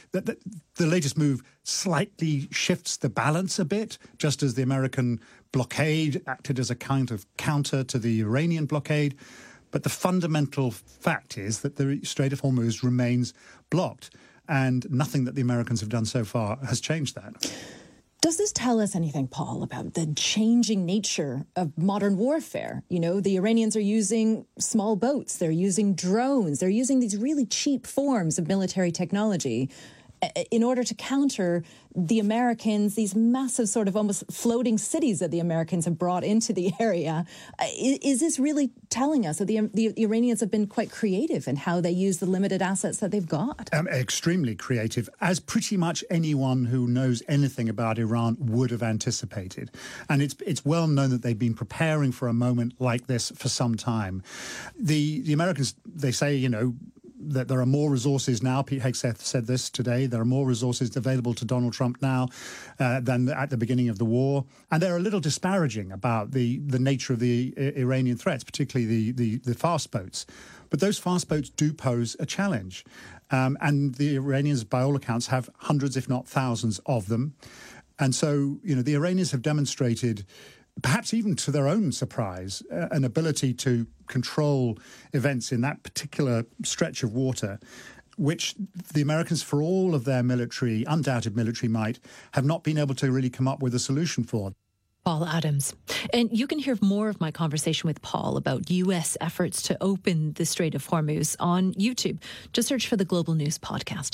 the latest move slightly shifts the balance a bit, just as the American blockade acted as a kind of counter to the Iranian blockade. But the fundamental fact is that the Strait of Hormuz remains blocked, and nothing that the Americans have done so far has changed that. Does this tell us anything, Paul, about the changing nature of modern warfare? You know, the Iranians are using small boats, they're using drones, they're using these really cheap forms of military technology in order to counter the Americans, these massive sort of almost floating cities that the Americans have brought into the area. Is this really telling us that the Iranians have been quite creative in how they use the limited assets that they've got? Extremely creative, as pretty much anyone who knows anything about Iran would have anticipated. And it's well known that they've been preparing for a moment like this for some time. The Americans, they say, you know, that there are more resources now. Pete Hegseth said this today. There are more resources available to Donald Trump now than at the beginning of the war. And they're a little disparaging about the nature of the Iranian threats, particularly the fast boats. But those fast boats do pose a challenge. And the Iranians, by all accounts, have hundreds, if not thousands of them. And so, you know, the Iranians have demonstrated, perhaps even to their own surprise, an ability to control events in that particular stretch of water, which the Americans, for all of their undoubted military might, have not been able to really come up with a solution for. Paul Adams. And you can hear more of my conversation with Paul about US efforts to open the Strait of Hormuz on YouTube. Just search for the Global News podcast.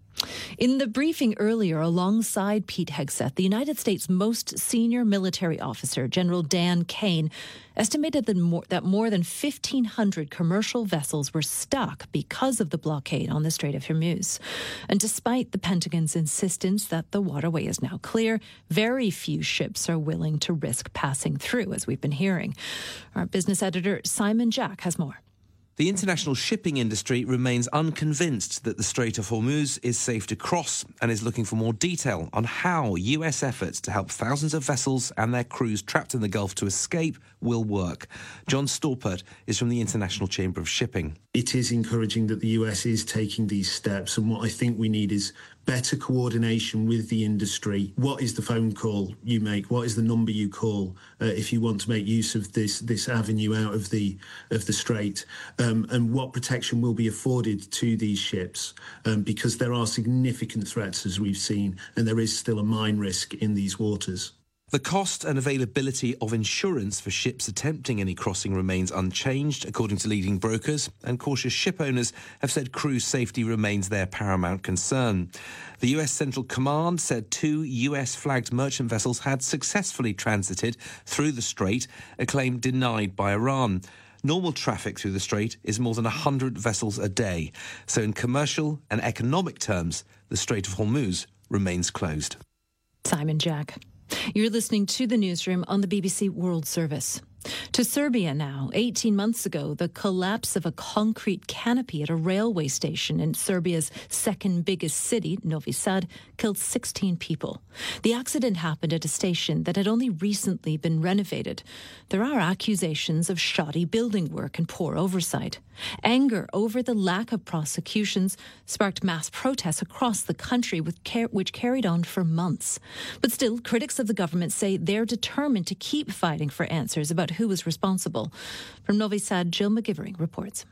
In the briefing earlier, alongside Pete Hegseth, the United States' most senior military officer, General Dan Kane, estimated that more than 1,500 commercial vessels were stuck because of the blockade on the Strait of Hormuz. And despite the Pentagon's insistence that the waterway is now clear, very few ships are willing to risk passing through, as we've been hearing. Our business editor, Simon Jack, has more. The international shipping industry remains unconvinced that the Strait of Hormuz is safe to cross and is looking for more detail on how US efforts to help thousands of vessels and their crews trapped in the Gulf to escape will work. John Storpert is from the International Chamber of Shipping. It is encouraging that the US is taking these steps, and what I think we need is better coordination with the industry. What is the phone call you make? What is the number you call if you want to make use of this avenue out of the strait? And what protection will be afforded to these ships? Because there are significant threats, as we've seen, and there is still a mine risk in these waters. The cost and availability of insurance for ships attempting any crossing remains unchanged, according to leading brokers, and cautious ship owners have said crew safety remains their paramount concern. The US Central Command said 2 US-flagged merchant vessels had successfully transited through the strait, a claim denied by Iran. Normal traffic through the strait is more than 100 vessels a day, so in commercial and economic terms, the Strait of Hormuz remains closed. Simon Jack. You're listening to The Newsroom on the BBC World Service. To Serbia now. 18 months ago, the collapse of a concrete canopy at a railway station in Serbia's second biggest city, Novi Sad, killed 16 people. The accident happened at a station that had only recently been renovated. There are accusations of shoddy building work and poor oversight. Anger over the lack of prosecutions sparked mass protests across the country, which carried on for months. But still, critics of the government say they're determined to keep fighting for answers about who was responsible. From Novi Sad, Jill McGivering reports.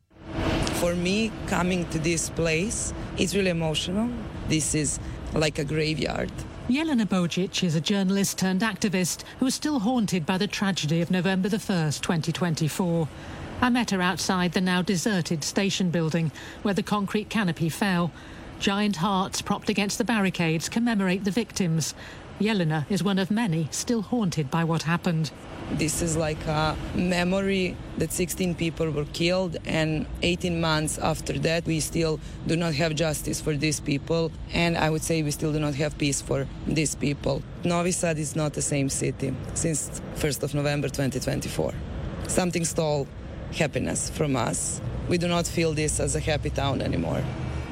For me, coming to this place, it's really emotional. This is like a graveyard. Jelena Bojic is a journalist turned activist who is still haunted by the tragedy of November the 1st, 2024. I met her outside the now deserted station building where the concrete canopy fell. Giant hearts propped against the barricades commemorate the victims. Jelena is one of many still haunted by what happened. This is like a memory that 16 people were killed, and 18 months after that we still do not have justice for these people, and I would say we still do not have peace for these people. Novi Sad is not the same city since 1st of November 2024. Something stole happiness from us. We do not feel this as a happy town anymore.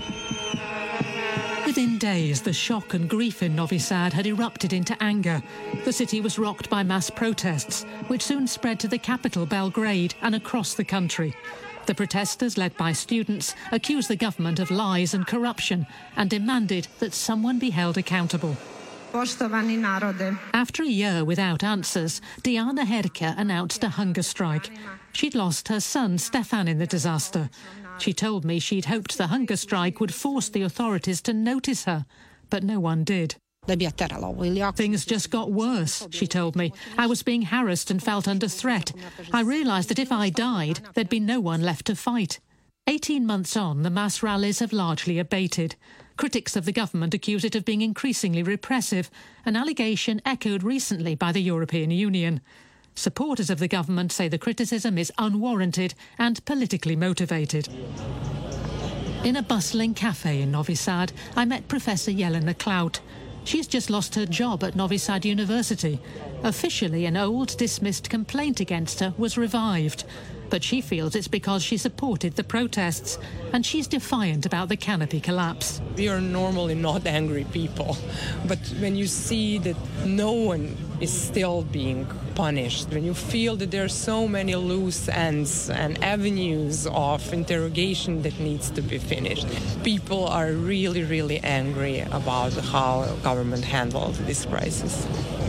Within days, the shock and grief in Novi Sad had erupted into anger. The city was rocked by mass protests, which soon spread to the capital, Belgrade, and across the country. The protesters, led by students, accused the government of lies and corruption and demanded that someone be held accountable. After a year without answers, Diana Herka announced a hunger strike. She'd lost her son, Stefan, in the disaster. She told me she'd hoped the hunger strike would force the authorities to notice her, but no one did. Things just got worse, she told me. I was being harassed and felt under threat. I realised that if I died, there'd be no one left to fight. 18 months on, the mass rallies have largely abated. Critics of the government accuse it of being increasingly repressive, an allegation echoed recently by the European Union. Supporters of the government say the criticism is unwarranted and politically motivated. In a bustling cafe in Novi Sad, I met Professor Jelena Klaut. She's just lost her job at Novi Sad University. Officially, an old, dismissed complaint against her was revived. But she feels it's because she supported the protests, and she's defiant about the canopy collapse. We are normally not angry people, but when you see that no one is still being punished, when you feel that there are so many loose ends and avenues of interrogation that needs to be finished, people are really, really angry about how government handled this crisis.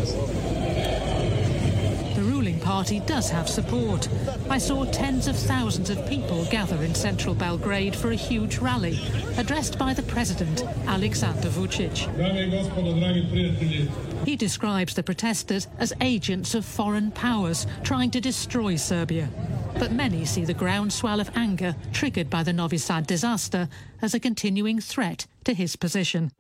The ruling party does have support. I saw tens of thousands of people gather in central Belgrade for a huge rally, addressed by the president, Aleksandar Vučić. He describes the protesters as agents of foreign powers trying to destroy Serbia. But many see the groundswell of anger triggered by the Novi Sad disaster as a continuing threat to his position.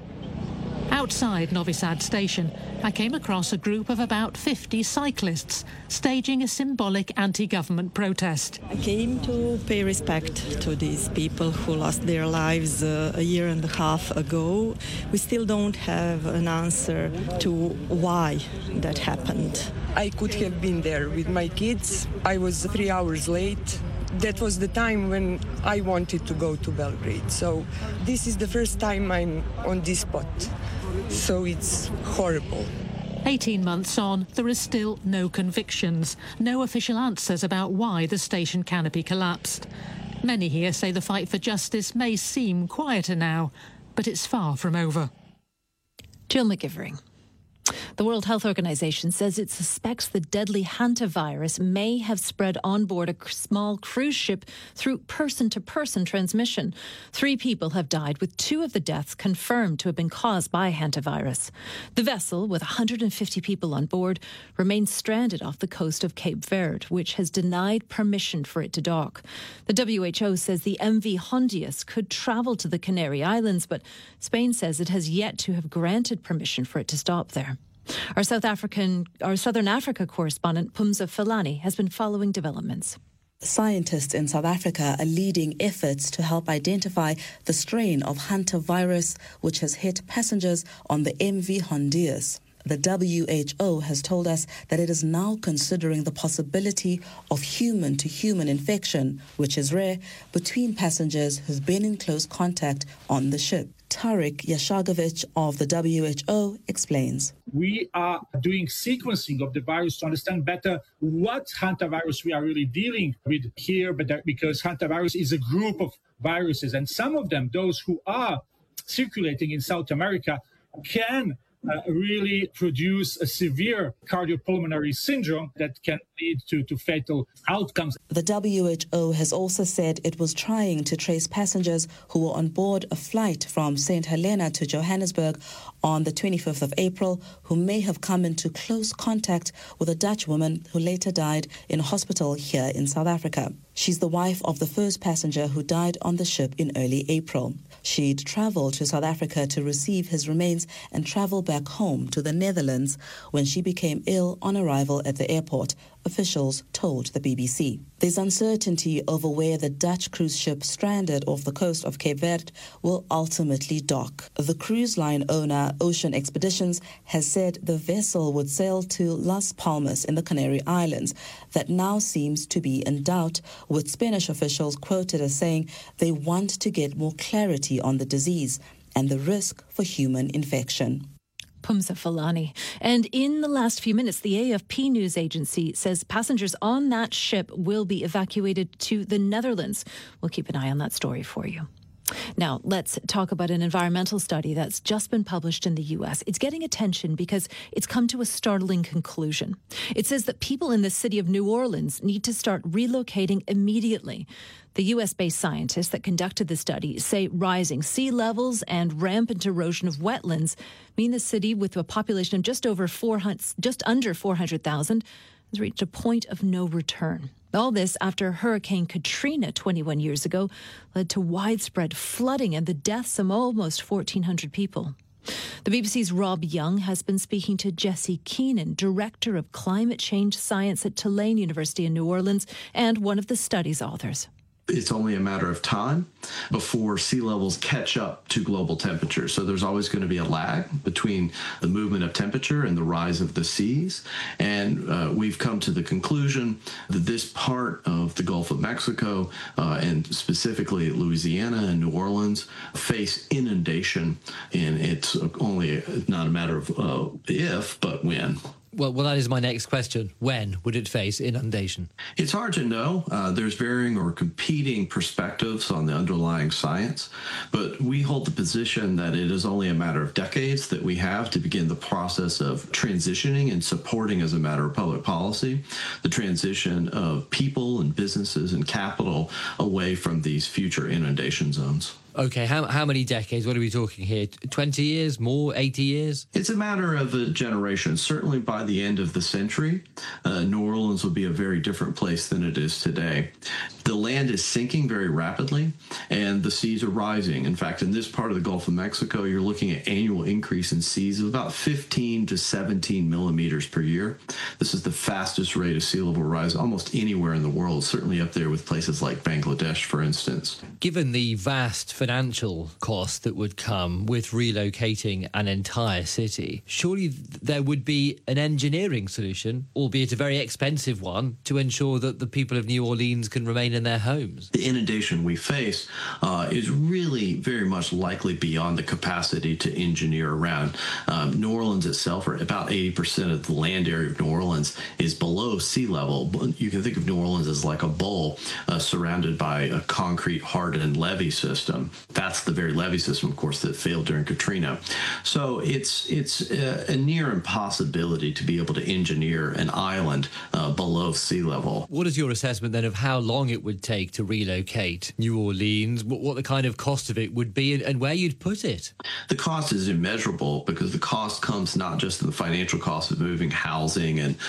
Outside Novi Sad station, I came across a group of about 50 cyclists staging a symbolic anti-government protest. I came to pay respect to these people who lost their lives a year and a half ago. We still don't have an answer to why that happened. I could have been there with my kids. I was 3 hours late. That was the time when I wanted to go to Belgrade. So this is the first time I'm on this spot. So it's horrible. 18 months on, there is still no convictions, no official answers about why the station canopy collapsed. Many here say the fight for justice may seem quieter now, but it's far from over. Jill McGivering. The World Health Organization says it suspects the deadly hantavirus may have spread on board a small cruise ship through person-to-person transmission. 3 people have died, with 2 of the deaths confirmed to have been caused by hantavirus. The vessel, with 150 people on board, remains stranded off the coast of Cape Verde, which has denied permission for it to dock. The WHO says the MV Hondius could travel to the Canary Islands, but Spain says it has yet to have granted permission for it to stop there. Our Southern Africa correspondent, Pumza Filani, has been following developments. Scientists in South Africa are leading efforts to help identify the strain of hantavirus which has hit passengers on the MV Hondius. The WHO has told us that it is now considering the possibility of human-to-human infection, which is rare, between passengers who've been in close contact on the ship. Tarek Yashagovich of the WHO explains. We are doing sequencing of the virus to understand better what hantavirus we are really dealing with here, because hantavirus is a group of viruses, and some of them, those who are circulating in South America, can really produce a severe cardiopulmonary syndrome that can lead to fatal outcomes. The WHO has also said it was trying to trace passengers who were on board a flight from St. Helena to Johannesburg on the 25th of April who may have come into close contact with a Dutch woman who later died in a hospital here in South Africa. She's the wife of the first passenger who died on the ship in early April. She'd travelled to South Africa to receive his remains and travel back home to the Netherlands when she became ill on arrival at the airport, officials told the BBC. There's uncertainty over where the Dutch cruise ship stranded off the coast of Cape Verde will ultimately dock. The cruise line owner, Ocean Expeditions, has said the vessel would sail to Las Palmas in the Canary Islands. That now seems to be in doubt, with Spanish officials quoted as saying they want to get more clarity on the disease and the risk for human infection. Pumsa Falani. And in the last few minutes, the AFP news agency says passengers on that ship will be evacuated to the Netherlands. We'll keep an eye on that story for you. Now, let's talk about an environmental study that's just been published in the US. It's getting attention because it's come to a startling conclusion. It says that people in the city of New Orleans need to start relocating immediately. The US-based scientists that conducted the study say rising sea levels and rampant erosion of wetlands mean the city, with a population of just under 400,000, has reached a point of no return. All this after Hurricane Katrina 21 years ago led to widespread flooding and the deaths of almost 1,400 people. The BBC's Rob Young has been speaking to Jesse Keenan, Director of Climate Change Science at Tulane University in New Orleans and one of the study's authors. It's only a matter of time before sea levels catch up to global temperature. So there's always going to be a lag between the movement of temperature and the rise of the seas. And we've come to the conclusion that this part of the Gulf of Mexico, and specifically Louisiana and New Orleans, face inundation. And it's only not a matter of if, but when. Well, that is my next question. When would it face inundation? It's hard to know. There's varying or competing perspectives on the underlying science, but we hold the position that it is only a matter of decades that we have to begin the process of transitioning and supporting, as a matter of public policy, the transition of people and businesses and capital away from these future inundation zones. Okay, how many decades? What are we talking here? 20 years? More? 80 years? It's a matter of a generation. Certainly by the end of the century, New Orleans will be a very different place than it is today. The land is sinking very rapidly, and the seas are rising. In fact, in this part of the Gulf of Mexico, you're looking at annual increase in seas of about 15 to 17 millimeters per year. This is the fastest rate of sea level rise almost anywhere in the world, certainly up there with places like Bangladesh, for instance. Given the vast financial cost that would come with relocating an entire city, surely there would be an engineering solution, albeit a very expensive one, to ensure that the people of New Orleans can remain in their homes. The inundation we face is really very much likely beyond the capacity to engineer around. New Orleans itself, or about 80% of the land area of New Orleans, is below sea level. You can think of New Orleans as like a bowl surrounded by a concrete hardened levee system. That's the very levee system, of course, that failed during Katrina. So it's a near impossibility to be able to engineer an island below sea level. What is your assessment then of how long it would take to relocate New Orleans, what the kind of cost of it would be, and where you'd put it? The cost is immeasurable because the cost comes not just in the financial cost of moving housing and,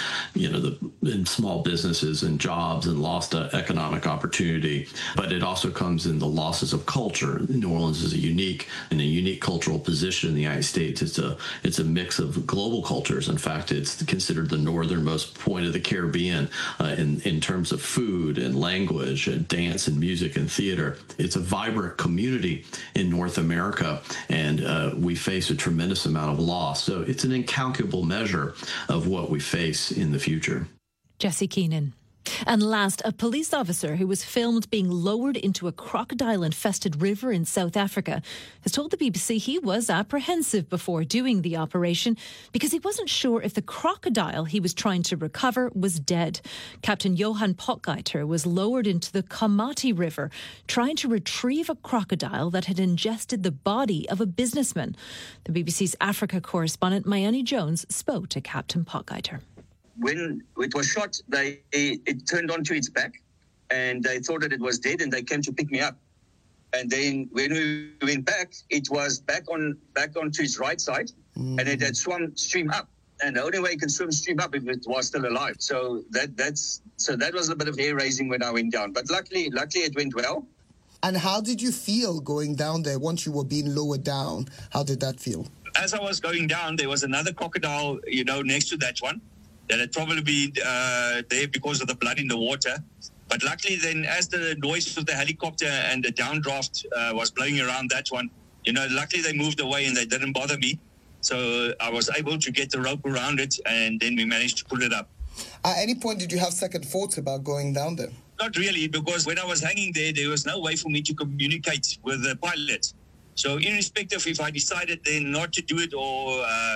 in small businesses and jobs and lost economic opportunity, but it also comes in the losses of culture. New Orleans is in a unique cultural position in the United States. It's a mix of global cultures. In fact, it's considered the northernmost point of the Caribbean in terms of food and language and dance and music and theater. It's a vibrant community in North America, and we face a tremendous amount of loss. So it's an incalculable measure of what we face in the future. Jesse Keenan. And last, a police officer who was filmed being lowered into a crocodile-infested river in South Africa has told the BBC he was apprehensive before doing the operation because he wasn't sure if the crocodile he was trying to recover was dead. Captain Johan Potgieter was lowered into the Komati River trying to retrieve a crocodile that had ingested the body of a businessman. The BBC's Africa correspondent Mayani Jones spoke to Captain Potgieter. When it was shot, it turned onto its back, and they thought that it was dead, and they came to pick me up. And then when we went back, it was back onto its right side, and it had swum stream up. And the only way it can swim stream up if it was still alive. So that was a bit of hair raising when I went down. But luckily it went well. And how did you feel going down there once you were being lowered down? How did that feel? As I was going down, there was another crocodile, next to that one, that had probably been there because of the blood in the water. But luckily then, as the noise of the helicopter and the downdraft was blowing around that one, luckily they moved away and they didn't bother me. So I was able to get the rope around it, and then we managed to pull it up. At any point, did you have second thoughts about going down there? Not really, because when I was hanging there was no way for me to communicate with the pilot. So irrespective if I decided then not to do it or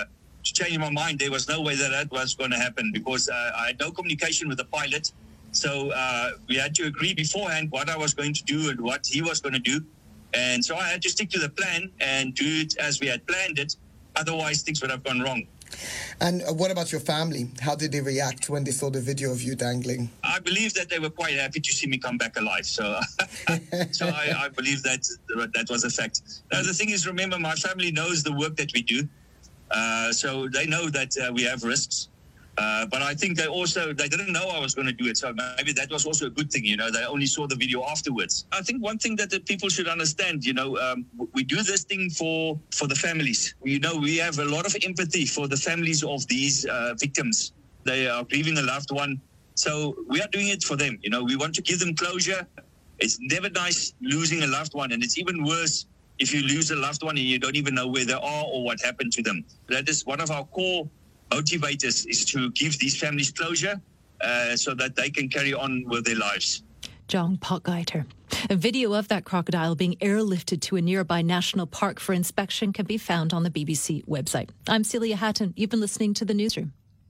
to change my mind. There was no way that was going to happen because I had no communication with the pilot. So we had to agree beforehand what I was going to do and what he was going to do. And so I had to stick to the plan and do it as we had planned it. Otherwise, things would have gone wrong. And what about your family? How did they react when they saw the video of you dangling? I believe that they were quite happy to see me come back alive. So so I believe that was a fact. Now, the thing is, remember, my family knows the work that we do. So they know that we have risks. But I think they didn't know I was going to do it. So maybe that was also a good thing, They only saw the video afterwards. I think one thing that the people should understand, we do this thing for the families. We have a lot of empathy for the families of these victims. They are grieving a loved one. So we are doing it for them. We want to give them closure. It's never nice losing a loved one. And it's even worse if you lose a loved one and you don't even know where they are or what happened to them. That is one of our core motivators, is to give these families closure so that they can carry on with their lives. John Potgieter. A video of that crocodile being airlifted to a nearby national park for inspection can be found on the BBC website. I'm Celia Hatton. You've been listening to The Newsroom.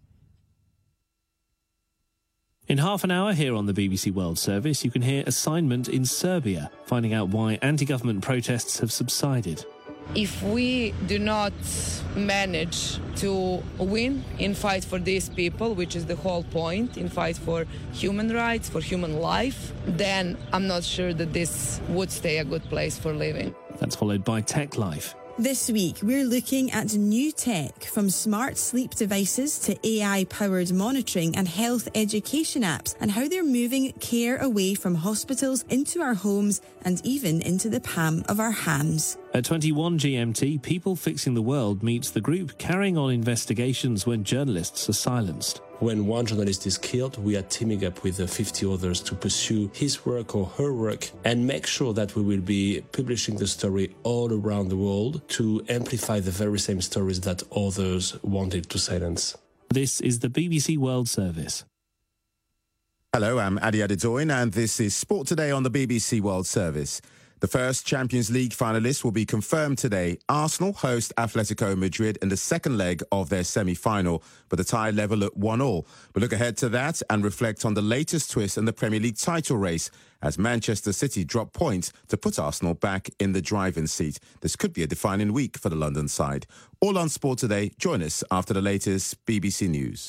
In half an hour here on the BBC World Service, you can hear Assignment in Serbia, finding out why anti-government protests have subsided. If we do not manage to win in fight for these people, which is the whole point, in fight for human rights, for human life, then I'm not sure that this would stay a good place for living. That's followed by Tech Life. This week, we're looking at new tech, from smart sleep devices to AI-powered monitoring and health education apps, and how they're moving care away from hospitals into our homes and even into the palm of our hands. At 21 GMT, People Fixing the World meets the group carrying on investigations when journalists are silenced. When one journalist is killed, we are teaming up with 50 others to pursue his work or her work and make sure that we will be publishing the story all around the world to amplify the very same stories that others wanted to silence. This is the BBC World Service. Hello, I'm Adi Adedoyin, and this is Sport Today on the BBC World Service. The first Champions League finalists will be confirmed today. Arsenal host Atletico Madrid in the second leg of their semi-final, but the tie level at 1-1. We'll look ahead to that and reflect on the latest twist in the Premier League title race as Manchester City drop points to put Arsenal back in the driving seat. This could be a defining week for the London side. All on Sport Today. Join us after the latest BBC News.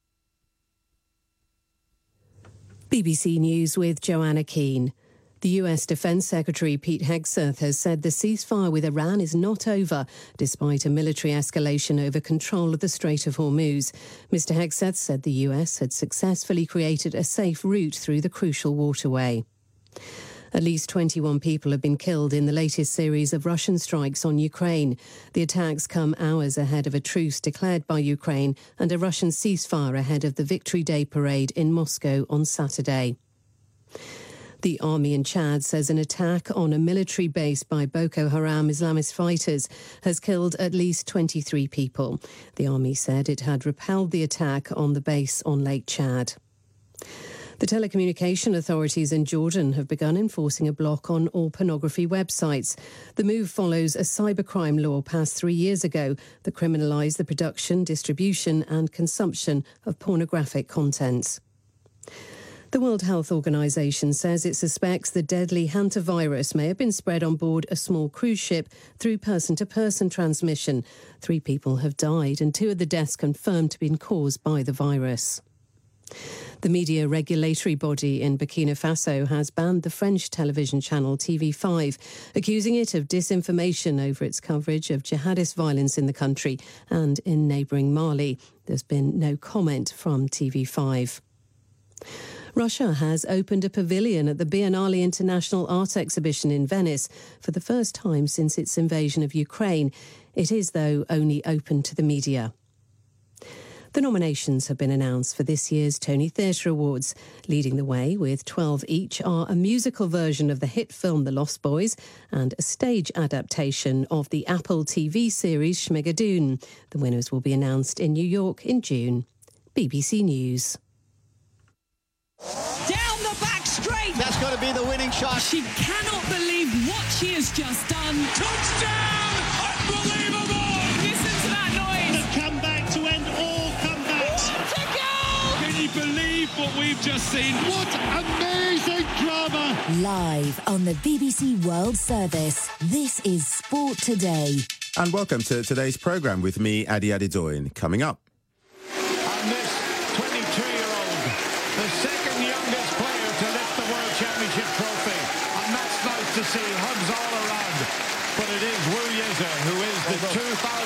BBC News with Joanna Keane. The US Defense Secretary Pete Hegseth has said the ceasefire with Iran is not over, despite a military escalation over control of the Strait of Hormuz. Mr. Hegseth said the US had successfully created a safe route through the crucial waterway. At least 21 people have been killed in the latest series of Russian strikes on Ukraine. The attacks come hours ahead of a truce declared by Ukraine and a Russian ceasefire ahead of the Victory Day parade in Moscow on Saturday. The army in Chad says an attack on a military base by Boko Haram Islamist fighters has killed at least 23 people. The army said it had repelled the attack on the base on Lake Chad. The telecommunication authorities in Jordan have begun enforcing a block on all pornography websites. The move follows a cybercrime law passed 3 years ago that criminalised the production, distribution and consumption of pornographic content. The World Health Organization says it suspects the deadly hantavirus may have been spread on board a small cruise ship through person-to-person transmission. 3 people have died and 2 of the deaths confirmed to have been caused by the virus. The media regulatory body in Burkina Faso has banned the French television channel TV5, accusing it of disinformation over its coverage of jihadist violence in the country and in neighbouring Mali. There's been no comment from TV5. Russia has opened a pavilion at the Biennale International Art Exhibition in Venice for the first time since its invasion of Ukraine. It is, though, only open to the media. The nominations have been announced for this year's Tony Theatre Awards. Leading the way with 12 each are a musical version of the hit film The Lost Boys and a stage adaptation of the Apple TV series Schmigadoon. The winners will be announced in New York in June. BBC News. Down the back straight. That's got to be the winning shot. She cannot believe what she has just done. Touchdown! Unbelievable! Listen to that noise. The comeback we've just seen. What amazing drama! Live on the BBC World Service, this is Sport Today. And welcome to today's programme with me, Adi Adedoyin. Coming up. And this 22-year-old, the second youngest player to lift the World Championship trophy. And that's nice to see, hugs all around. But it is Wu Yizha who is the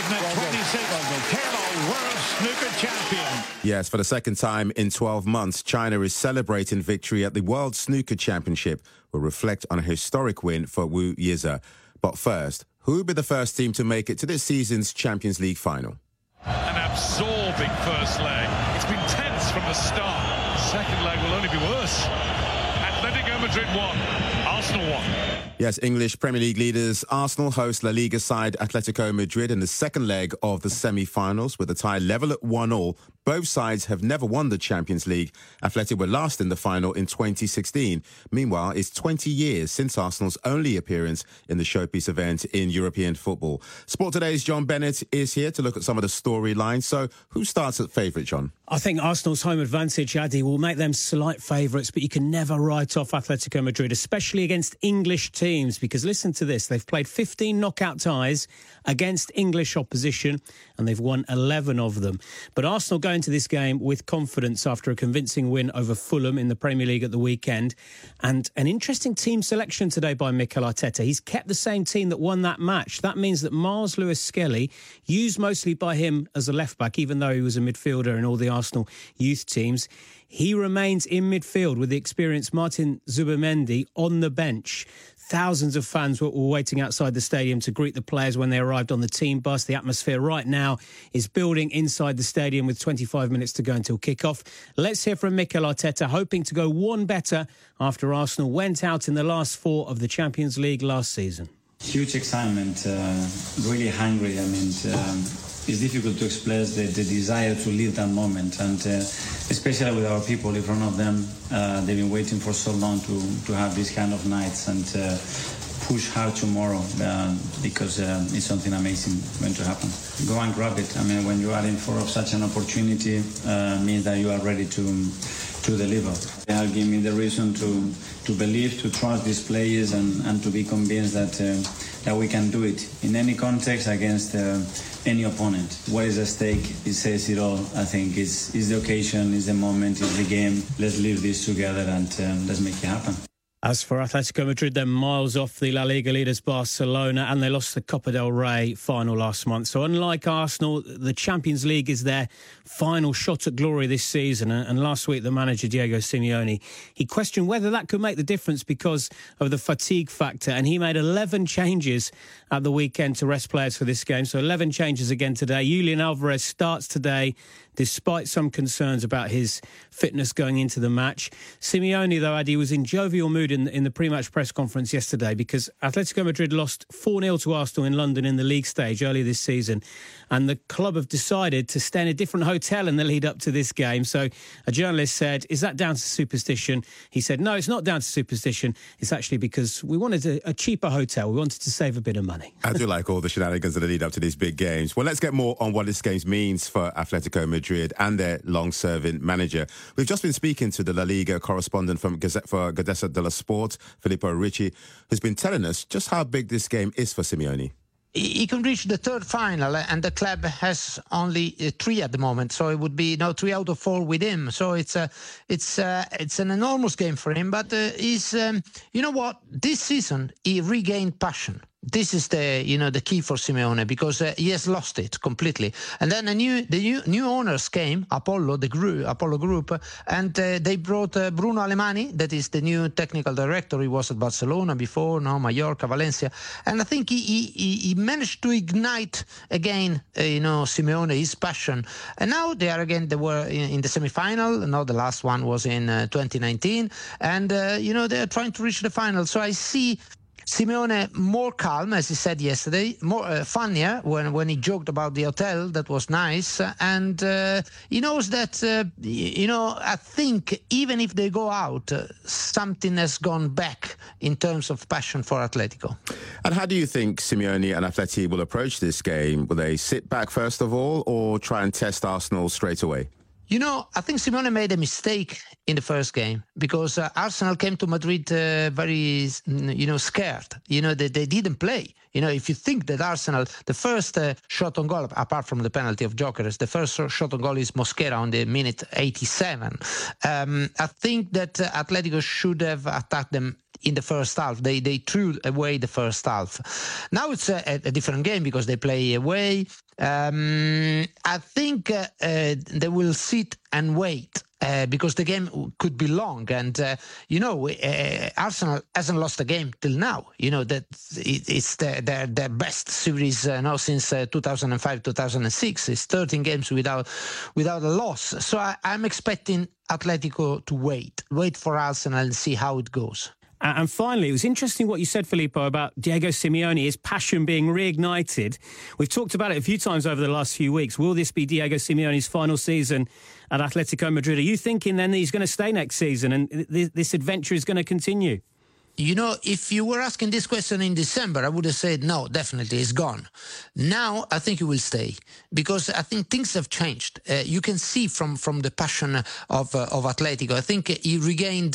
2026 Hello World Snooker Champion. Yes, for the second time in 12 months, China is celebrating victory at the World Snooker Championship. We'll reflect on a historic win for Wu Yizha. But first, who will be the first team to make it to this season's Champions League final? An absorbing first leg. It's been tense from the start. Second leg will only be worse. Atletico Madrid won. Arsenal won. Yes, English Premier League leaders Arsenal host La Liga side Atletico Madrid in the second leg of the semi-finals with a tie level at 1-1. Both sides have never won the Champions League. Atleti were last in the final in 2016. Meanwhile, it's 20 years since Arsenal's only appearance in the showpiece event in European football. Sport Today's John Bennett is here to look at some of the storylines. So who starts at favourite, John? I think Arsenal's home advantage, Addy, will make them slight favourites, but you can never write off Atletico Madrid, especially against English teams, because listen to this, they've played 15 knockout ties against English opposition and they've won 11 of them. But Arsenal go into this game with confidence after a convincing win over Fulham in the Premier League at the weekend, and an interesting team selection today by Mikel Arteta. He's kept the same team that won that match. That means that Miles Lewis-Skelly, used mostly by him as a left-back, even though he was a midfielder in all the Arsenal youth teams, he remains in midfield with the experienced Martin Zubimendi on the bench. Thousands of fans were waiting outside the stadium to greet the players when they arrived on the team bus. The atmosphere right now is building inside the stadium with 25 minutes to go until kick-off. Let's hear from Mikel Arteta, hoping to go one better after Arsenal went out in the last four of the Champions League last season. Huge excitement, really hungry. I mean, it's difficult to express the desire to live that moment, and especially with our people in front of them. They've been waiting for so long to have these kind of nights and push hard tomorrow because it's something amazing going to happen. Go and grab it. I mean, when you are in for such an opportunity, means that you are ready to deliver. They have given me the reason to believe, to trust these players, and to be convinced that we can do it in any context against any opponent. What is at stake? It says it all. I think it's the occasion, it's the moment, it's the game. Let's live this together and let's make it happen. As for Atletico Madrid, they're miles off the La Liga leaders Barcelona, and they lost the Copa del Rey final last month. So unlike Arsenal, the Champions League is their final shot at glory this season. And last week, the manager, Diego Simeone, he questioned whether that could make the difference because of the fatigue factor. And he made 11 changes at the weekend to rest players for this game. So 11 changes again today. Julian Alvarez starts today, despite some concerns about his fitness going into the match. Simeone, though, Addy, was in jovial mood in the pre-match press conference yesterday because Atletico Madrid lost 4-0 to Arsenal in London in the league stage earlier this season, and the club have decided to stay in a different hotel in the lead up to this game. So a journalist said, is that down to superstition? He said, no, it's not down to superstition. It's actually because we wanted a cheaper hotel. We wanted to save a bit of money. I do like all the shenanigans that lead up to these big games. Well, let's get more on what this game means for Atletico Madrid and their long-serving manager. We've just been speaking to the La Liga correspondent from Gazzetta dello Sport, Filippo Ricci, who's been telling us just how big this game is for Simeone. He can reach the third final, and the club has only 3 at the moment, so it would be 3 out of 4 with him. So it's an enormous game for him. But he's you know what? This season he regained passion. This is the key for Simeone, because he has lost it completely. And then the new owners came, Apollo Group, and they brought Bruno Alemani, that is the new technical director. He was at Barcelona before, now Mallorca, Valencia, and I think he managed to ignite again, Simeone, his passion. And now they were in the semi-final. Now the last one was in 2019, and they are trying to reach the final. So I see Simeone more calm, as he said yesterday, more funnier when he joked about the hotel. That was nice. And he knows that, I think even if they go out, something has gone back in terms of passion for Atletico. And how do you think Simeone and Atleti will approach this game? Will they sit back first of all or try and test Arsenal straight away? You know, I think Simeone made a mistake in the first game because Arsenal came to Madrid very, scared. They didn't play. If you think that Arsenal, the first shot on goal, apart from the penalty of Gyökeres, the first shot on goal is Mosquera on the minute 87. I think that Atletico should have attacked them in the first half. They threw away the first half. Now it's a different game because they play away. I think they will sit and wait because the game could be long. And, Arsenal hasn't lost a game till now. That it's their best series since 2005-2006. It's 13 games without a loss. So I'm expecting Atletico to wait for Arsenal and see how it goes. And finally, it was interesting what you said, Filippo, about Diego Simeone, his passion being reignited. We've talked about it a few times over the last few weeks. Will this be Diego Simeone's final season at Atletico Madrid? Are you thinking then that he's going to stay next season and this adventure is going to continue? If you were asking this question in December, I would have said, no, definitely, he's gone. Now, I think he will stay because I think things have changed. You can see from the passion of Atletico. I think he regained,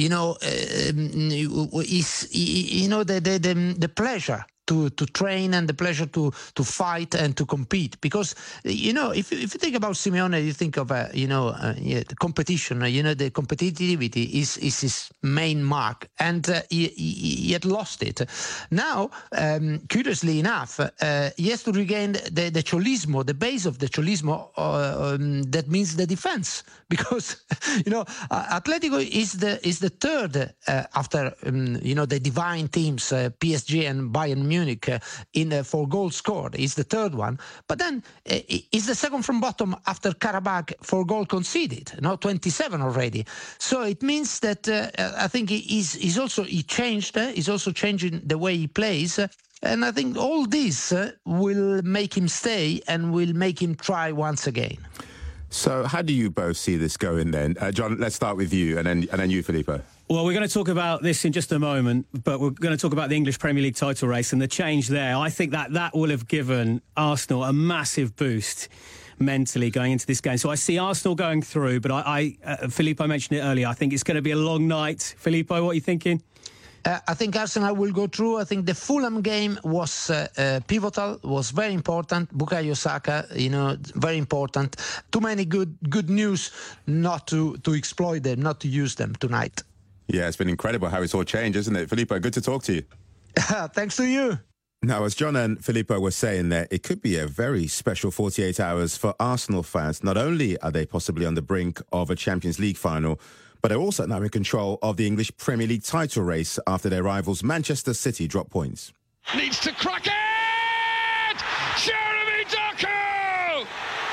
the pleasure to train and the pleasure to fight and to compete. Because, if you think about Simeone, you think of, the competition, the competitivity is his main mark. And he had lost it. Now, curiously enough, he has to regain the cholismo, the base of the cholismo, that means the defense. Because, Atletico is the third after, the divine teams, PSG and Bayern Munich, in 4 goals scored. He's the third one. But then he's the second from bottom after Karabakh 4 goals conceded. 27 already. So it means that I think he changed. He's also changing the way he plays. And I think all this will make him stay and will make him try once again. So how do you both see this going then? John, let's start with you and then you, Filippo. Well, we're going to talk about this in just a moment, but we're going to talk about the English Premier League title race and the change there. I think that will have given Arsenal a massive boost mentally going into this game. So I see Arsenal going through, but Filippo mentioned it earlier, I think it's going to be a long night. Filippo, what are you thinking? I think Arsenal will go through. I think the Fulham game was pivotal, was very important. Bukayo Saka, very important. Too many good news not to exploit them, not to use them tonight. Yeah, it's been incredible how it's all changed, isn't it? Filippo, good to talk to you. Thanks to you. Now, as John and Filippo were saying there, it could be a very special 48 hours for Arsenal fans. Not only are they possibly on the brink of a Champions League final, but they're also now in control of the English Premier League title race after their rivals Manchester City drop points. Needs to crack it! Jeremy Doku!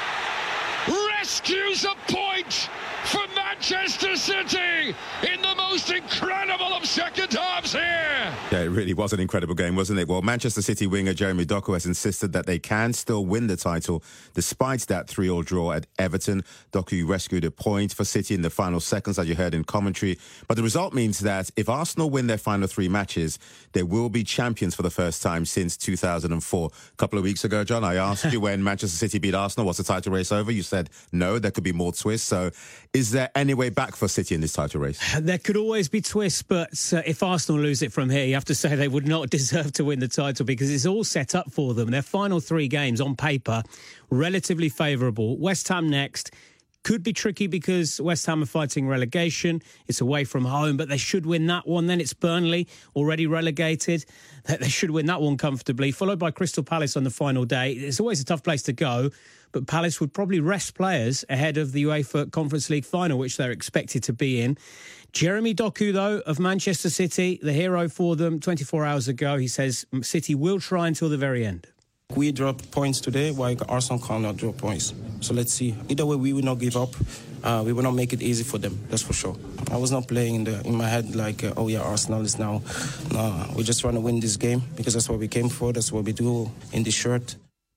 Rescues a point for Manchester City in the most incredible of second halves here. Yeah, it really was an incredible game, wasn't it? Well, Manchester City winger Jeremy Doku has insisted that they can still win the title despite that 3-3 draw at Everton. Doku rescued a point for City in the final seconds, as you heard in commentary. But the result means that if Arsenal win their final 3 matches, they will be champions for the first time since 2004. A couple of weeks ago, John, I asked you when Manchester City beat Arsenal, was the title race over? You said no, there could be more twists. So is there any way back for City in this title race? There could always be twists, but if Arsenal lose it from here, you have to say they would not deserve to win the title because it's all set up for them. Their final 3 games on paper, relatively favourable. West Ham next. Could be tricky because West Ham are fighting relegation. It's away from home, but they should win that one. Then it's Burnley, already relegated. They should win that one comfortably, followed by Crystal Palace on the final day. It's always a tough place to go, but Palace would probably rest players ahead of the UEFA Conference League final, which they're expected to be in. Jeremy Doku, though, of Manchester City, the hero for them 24 hours ago, he says City will try until the very end. We dropped points today, while Arsenal cannot drop points. So let's see. Either way, we will not give up. We will not make it easy for them, that's for sure. I was not playing in my head like, Arsenal is now. No, we're just trying to win this game because that's what we came for. That's what we do in this shirt.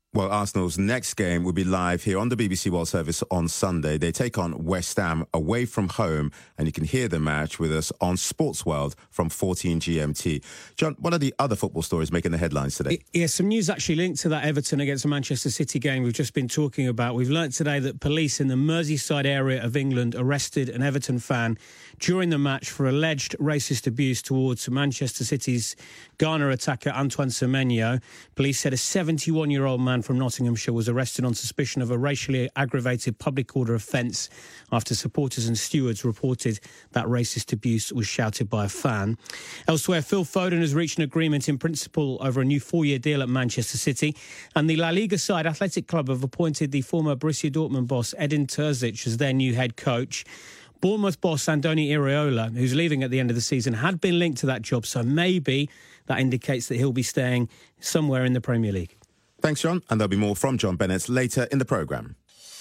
Well, Arsenal's next game will be live here on the BBC World Service on Sunday. They take on West Ham away from home, and you can hear the match with us on Sports World from 14 GMT. John, what are the other football stories making the headlines today? Yeah, some news actually linked to that Everton against the Manchester City game we've just been talking about. We've learnt today that police in the Merseyside area of England arrested an Everton fan during the match for alleged racist abuse towards Manchester City's Ghana attacker Antoine Semenyo. Police said a 71-year-old man from Nottinghamshire was arrested on suspicion of a racially aggravated public order offence after supporters and stewards reported that racist abuse was shouted by a fan. Elsewhere, Phil Foden has reached an agreement in principle over a new 4-year deal at Manchester City, and the La Liga side Athletic Club have appointed the former Borussia Dortmund boss Edin Terzic as their new head coach. Bournemouth boss Andoni Iraola, who's leaving at the end of the season, had been linked to that job, so maybe that indicates that he'll be staying somewhere in the Premier League. Thanks, John. And there'll be more from John Bennett later in the programme.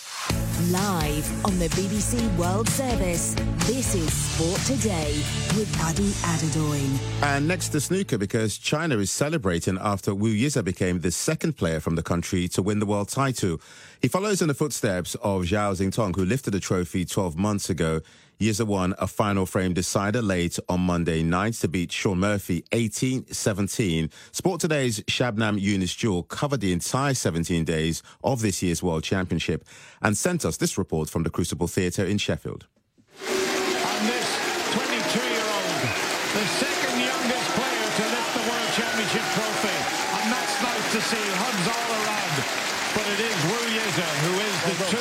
Live on the BBC World Service, this is Sport Today with Adi Adedoyin. And next to snooker, because China is celebrating after Wu Yize became the second player from the country to win the world title. He follows in the footsteps of Zhao Xintong, who lifted the trophy 12 months ago. Yize won a final frame decider late on Monday night to beat Shaun Murphy 18-17. Sport Today's Shabnam Yunus-Jewel covered the entire 17 days of this year's World Championship and sent us this report from the Crucible Theatre in Sheffield. And this 22-year-old, the second youngest player to lift the World Championship trophy. And that's nice to see, hugs all around. But it is Wu Yize who is the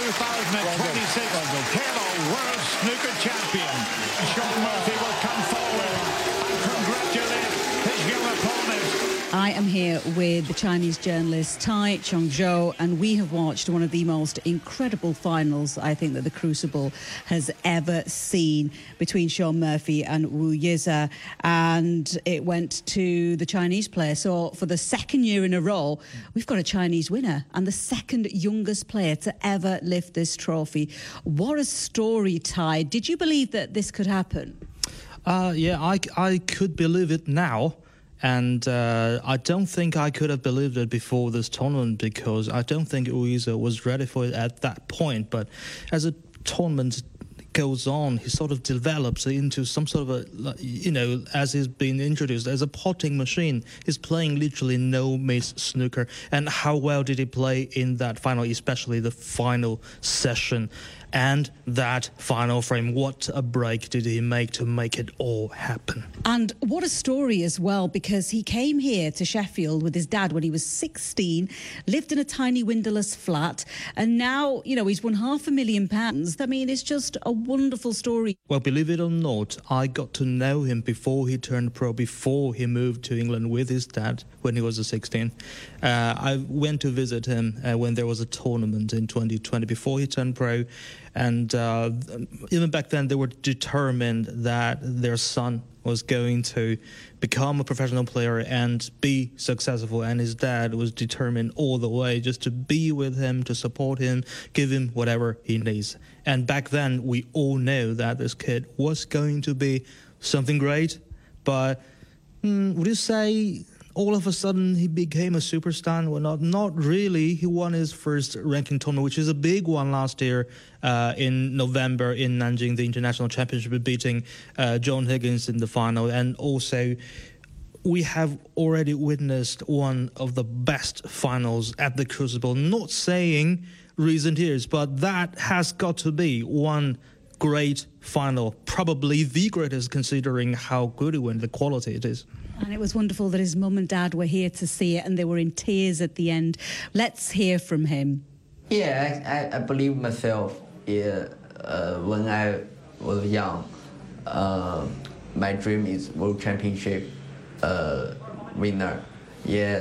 2026 Halo World Snooker Champion. Shaun Murphy will come forward and congratulate his young opponent. I am here with the Chinese journalist Tai Chongzhou, and we have watched one of the most incredible finals I think that the Crucible has ever seen between Shaun Murphy and Wu Yize, and it went to the Chinese player. So for the second year in a row, we've got a Chinese winner and the second youngest player to ever lift this trophy. What a story, Tai. Did you believe that this could happen? Yeah, I could believe it now. And I don't think I could have believed it before this tournament, because I don't think Wu Yize was ready for it at that point. But as a tournament goes on, he sort of develops into some sort of a, as he's been introduced, as a potting machine. He's playing literally no-miss snooker. And how well did he play in that final, especially the final session? And that final frame, what a break did he make to make it all happen. And what a story as well, because he came here to Sheffield with his dad when he was 16, lived in a tiny windowless flat, and now, he's won £500,000. I mean, it's just a wonderful story. Well, believe it or not, I got to know him before he turned pro, before he moved to England with his dad when he was 16. I went to visit him when there was a tournament in 2020 before he turned pro. And even back then, they were determined that their son was going to become a professional player and be successful. And his dad was determined all the way just to be with him, to support him, give him whatever he needs. And back then, we all knew that this kid was going to be something great. But would you say all of a sudden he became a superstar? Well, not really. He won his first ranking tournament, which is a big one last year in November in Nanjing, the International Championship, beating John Higgins in the final. And also, we have already witnessed one of the best finals at the Crucible. Not saying recent years, but that has got to be one great final, probably the greatest considering how good it went, the quality it is. And it was wonderful that his mum and dad were here to see it, and they were in tears at the end. Let's hear from him. Yeah, I believe myself. Yeah, when I was young, my dream is World Championship winner. Yeah,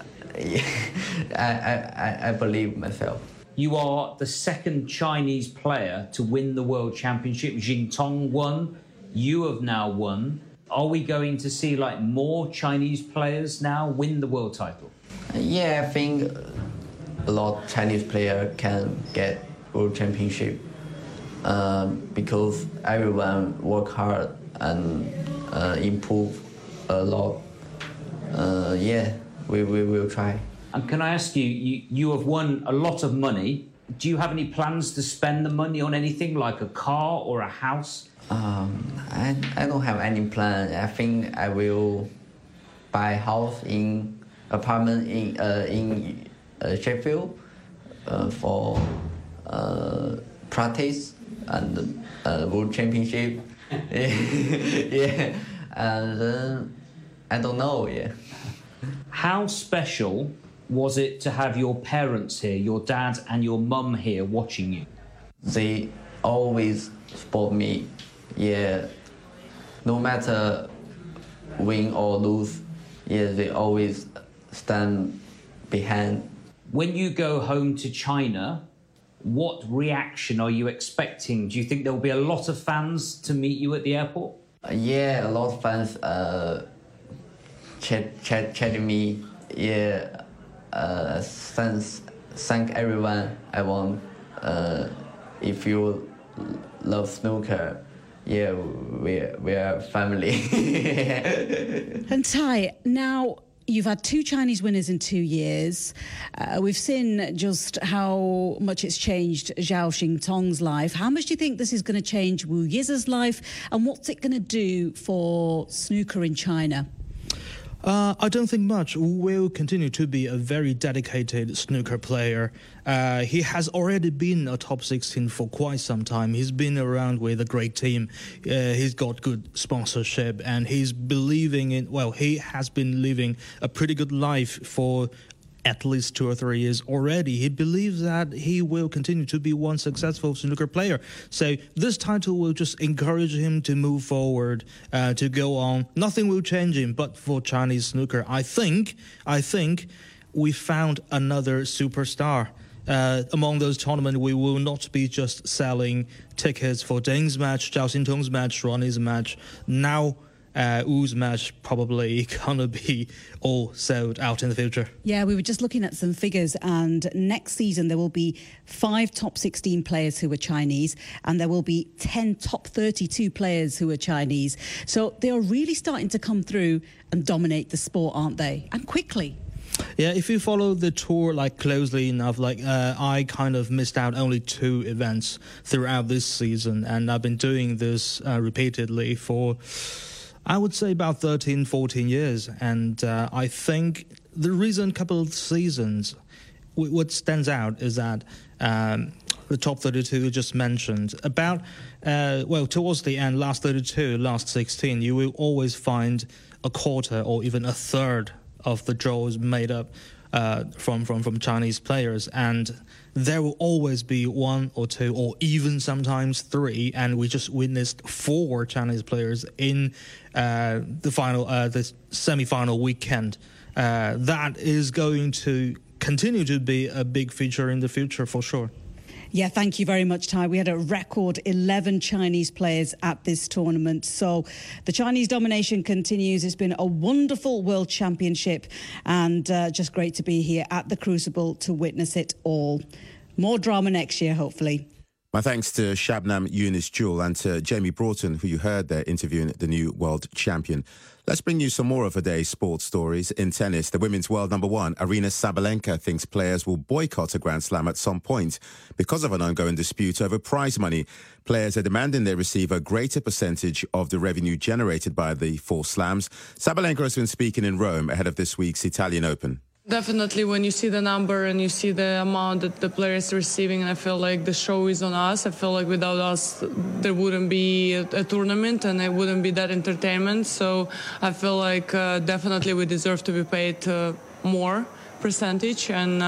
I believe myself. You are the second Chinese player to win the World Championship. Xintong won. You have now won. Are we going to see more Chinese players now win the world title? Yeah, I think a lot of Chinese players can get World Championship because everyone work hard and improve a lot. Yeah, we will try. And can I ask you, you have won a lot of money. Do you have any plans to spend the money on anything like a car or a house? I don't have any plan. I think I will buy a house in apartment in Sheffield for practice and World Championship. Yeah, and I don't know. Yeah. How special was it to have your parents here, your dad and your mum here watching you? They always support me. Yeah, no matter win or lose, yeah, they always stand behind. When you go home to China, what reaction are you expecting? Do you think there'll be a lot of fans to meet you at the airport? Yeah, a lot of fans chatting me. Yeah, thank everyone. I want if you love snooker. Yeah, we are family. And Tai, now you've had 2 Chinese winners in 2 years. We've seen just how much it's changed Zhao Xintong's life. How much do you think this is going to change Wu Yiza's life? And what's it going to do for snooker in China? I don't think much. Wu will continue to be a very dedicated snooker player. He has already been a top 16 for quite some time. He's been around with a great team. He's got good sponsorship, and he's believing in, well, he has been living a pretty good life for at least 2 or 3 years already. He believes that he will continue to be one successful snooker player. So this title will just encourage him to move forward, to go on. Nothing will change him, but for Chinese snooker, I think we found another superstar. Among those tournaments, we will not be just selling tickets for Deng's match, Zhao Xintong's match, Ronnie's match. Now, Wu's match probably gonna be all sold out in the future. Yeah, we were just looking at some figures, and next season there will be 5 top 16 players who are Chinese, and there will be 10 top 32 players who are Chinese. So they are really starting to come through and dominate the sport, aren't they? And quickly. Yeah, if you follow the tour closely enough, I kind of missed out only 2 events throughout this season, and I've been doing this repeatedly for, I would say, about 13, 14 years. And I think the recent couple of seasons, what stands out is that the top 32 you just mentioned, about, towards the end, last 32, last 16, you will always find a quarter or even a third of the draws made up from Chinese players. And there will always be 1 or 2 or even sometimes 3, and we just witnessed 4 Chinese players in the semi-final weekend. That is going to continue to be a big feature in the future for sure. Yeah, thank you very much, Tai. We had a record 11 Chinese players at this tournament. So the Chinese domination continues. It's been a wonderful World Championship, and just great to be here at the Crucible to witness it all. More drama next year, hopefully. My thanks to Shabnam Younis-Jewell and to Jamie Broughton, who you heard there interviewing the new world champion. Let's bring you some more of the day's sports stories. In tennis, the women's world number 1, Aryna Sabalenka, thinks players will boycott a Grand Slam at some point because of an ongoing dispute over prize money. Players are demanding they receive a greater percentage of the revenue generated by the 4 slams. Sabalenka has been speaking in Rome ahead of this week's Italian Open. Definitely, when you see the number and you see the amount that the player is receiving, I feel like the show is on us. I feel like without us, there wouldn't be a tournament and it wouldn't be that entertainment. So I feel like definitely we deserve to be paid more percentage. And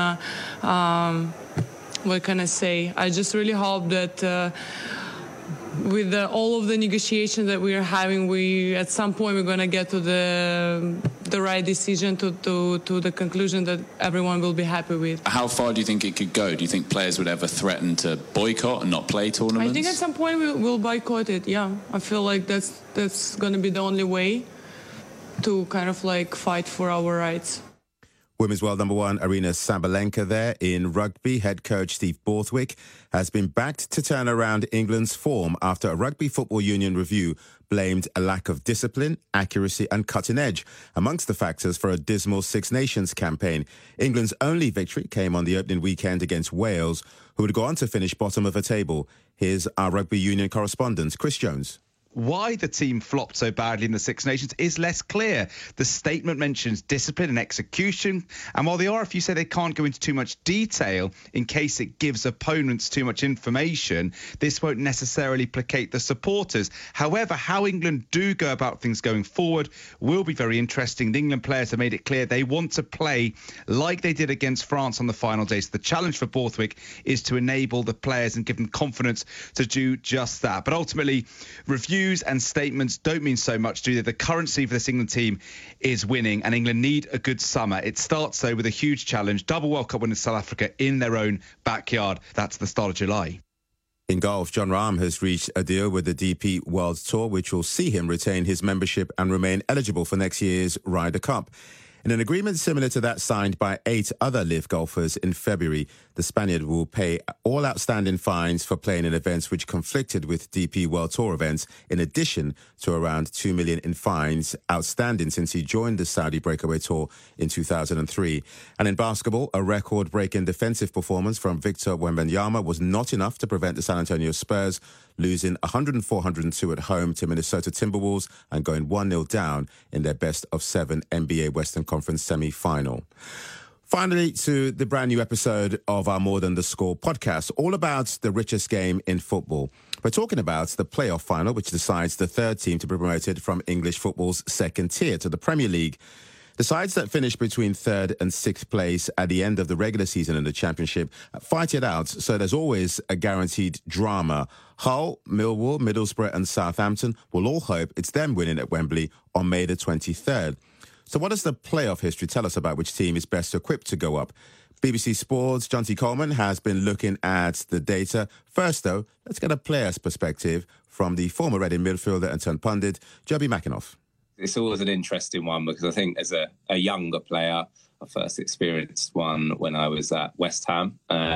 what can I say? I just really hope that with all of the negotiations that we are having, we at some point we're going to get to the right decision, to the conclusion that everyone will be happy with. How far do you think it could go? Do you think players would ever threaten to boycott and not play tournaments? I think at some point we'll boycott it. Yeah, I feel like that's going to be the only way to kind of fight for our rights. Women's world number 1, Aryna Sabalenka there. In rugby, head coach Steve Borthwick has been backed to turn around England's form after a Rugby Football Union review blamed a lack of discipline, accuracy and cutting edge amongst the factors for a dismal Six Nations campaign. England's only victory came on the opening weekend against Wales, who would go on to finish bottom of the table. Here's our rugby union correspondent, Chris Jones. Why the team flopped so badly in the Six Nations is less clear. The statement mentions discipline and execution, and while the RFU say they can't go into too much detail in case it gives opponents too much information, this won't necessarily placate the supporters. However, how England do go about things going forward will be very interesting. The England players have made it clear they want to play like they did against France on the final day. So the challenge for Borthwick is to enable the players and give them confidence to do just that. But ultimately, reviews and statements don't mean so much, do they? The currency for this England team is winning, and England need a good summer. It starts, though, with a huge challenge. Double World Cup winners South Africa in their own backyard. That's the start of July. In golf, Jon Rahm has reached a deal with the DP World Tour, which will see him retain his membership and remain eligible for next year's Ryder Cup. In an agreement similar to that signed by 8 other LIV golfers in February, the Spaniard will pay all outstanding fines for playing in events which conflicted with DP World Tour events, in addition to around $2 million in fines outstanding since he joined the Saudi Breakaway Tour in 2003. And in basketball, a record-breaking defensive performance from Victor Wembanyama was not enough to prevent the San Antonio Spurs losing 104-102 at home to Minnesota Timberwolves and going 1-0 down in their best-of-7 NBA Western Conference semi-final. Finally, to the brand new episode of our More Than the Score podcast, all about the richest game in football. We're talking about the playoff final, which decides the third team to be promoted from English football's second tier to the Premier League. The sides that finish between third and sixth place at the end of the regular season in the Championship fight it out, so there's always a guaranteed drama. Hull, Millwall, Middlesbrough and Southampton will all hope it's them winning at Wembley on May the 23rd. So what does the playoff history tell us about which team is best equipped to go up? BBC Sports' John T. Coleman has been looking at the data. First, though, let's get a player's perspective from the former Reading midfielder and turned pundit, Joby McAnuff. It's always an interesting one because I think as a younger player, I first experienced one when I was at West Ham.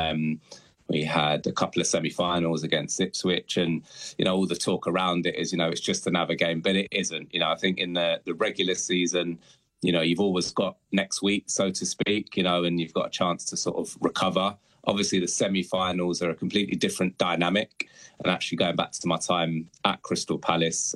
We had a couple of semi-finals against Ipswich and, all the talk around it is, it's just another game, but it isn't. I think in the regular season, you've always got next week, so to speak, and you've got a chance to sort of recover. Obviously, the semi-finals are a completely different dynamic. And actually going back to my time at Crystal Palace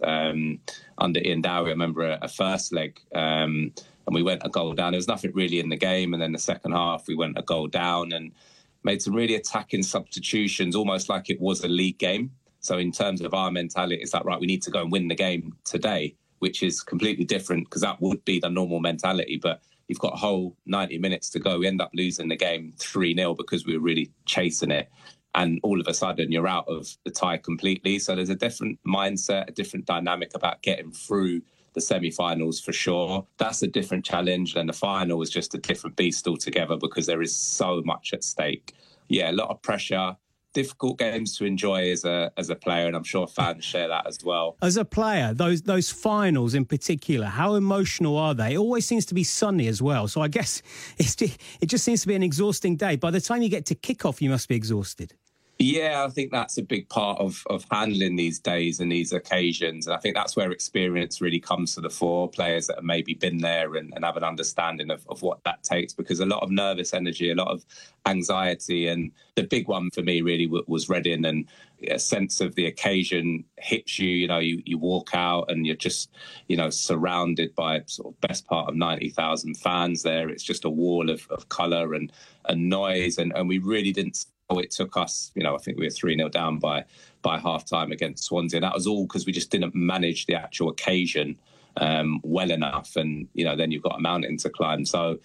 under Ian Dowie, I remember a first leg and we went a goal down. There was nothing really in the game. And then the second half, we went a goal down and made some really attacking substitutions, almost like it was a league game. So in terms of our mentality, it's like, right, we need to go and win the game today, which is completely different because that would be the normal mentality. But you've got a whole 90 minutes to go. We end up losing the game 3-0 because we were really chasing it. And all of a sudden, you're out of the tie completely. So there's a different mindset, a different dynamic about getting through the semi-finals for sure. That's a different challenge. And the final was just a different beast altogether because there is so much at stake. Yeah, a lot of pressure. Difficult games to enjoy as a player, and I'm sure fans share that as well. As a player, those finals in particular, how emotional are they? It always seems to be sunny as well, so I guess it just seems to be an exhausting day. By the time you get to kick-off, you must be exhausted. Yeah, I think that's a big part of handling these days and these occasions. And I think that's where experience really comes to the fore, players that have maybe been there and have an understanding of what that takes, because a lot of nervous energy, a lot of anxiety. And the big one for me really was Reading, and a sense of the occasion hits you. You walk out and you're just, surrounded by sort of best part of 90,000 fans there. It's just a wall of colour and noise. And we really didn't. It took us, I think we were 3-0 down by half-time against Swansea. And that was all because we just didn't manage the actual occasion well enough. And, then you've got a mountain to climb. So,